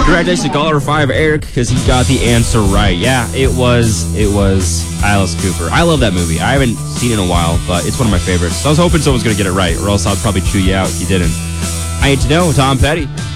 Congratulations to caller 5 Eric because he got the answer right. Yeah, it was Alice Cooper. I love that movie. I haven't seen it in a while, but it's one of my favorites. So I was hoping someone was going to get it right, or else I'd probably chew you out if you didn't. I Need to Know, Tom Petty.